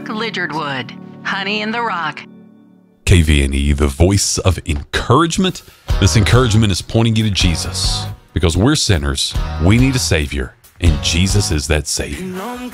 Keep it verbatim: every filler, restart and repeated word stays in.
Chuck Lidgardwood, Honey in the Rock. K V N E, the voice of encouragement. This encouragement is pointing you to Jesus because we're sinners. We need a Savior, and Jesus is that Savior.